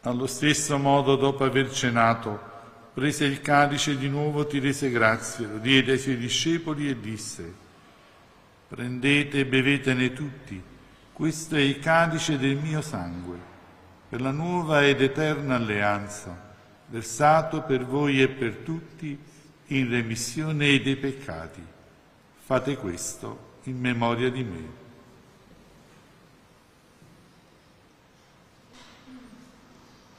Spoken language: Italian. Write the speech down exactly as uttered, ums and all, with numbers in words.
Allo stesso modo, dopo aver cenato, prese il calice di nuovo, ti rese grazie, lo diede ai suoi discepoli e disse: prendete e bevetene tutti, questo è il calice del mio sangue, per la nuova ed eterna alleanza, versato per voi e per tutti in remissione dei peccati. Fate questo in memoria di me.